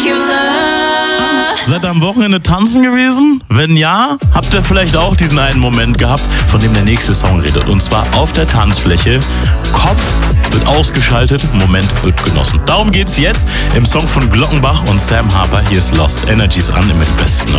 Seid ihr am Wochenende tanzen gewesen? Wenn ja, habt ihr vielleicht auch diesen einen Moment gehabt, von dem der nächste Song redet. Und zwar auf der Tanzfläche. Kopf wird ausgeschaltet, Moment wird genossen. Darum geht's jetzt im Song von Glockenbach und Sam Harper. Hier ist Lost Energies an, immer die besten